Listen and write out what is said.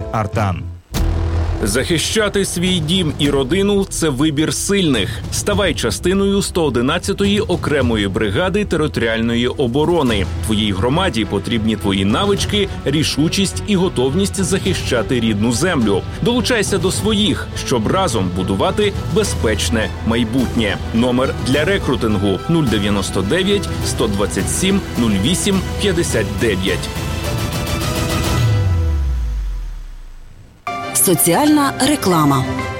Артан. Захищати свій дім і родину – це вибір сильних. Ставай частиною 111-ї окремої бригади територіальної оборони. Твоїй громаді потрібні твої навички, рішучість і готовність захищати рідну землю. Долучайся до своїх, щоб разом будувати безпечне майбутнє. Номер для рекрутингу 099 127 08 59. Соціальна реклама.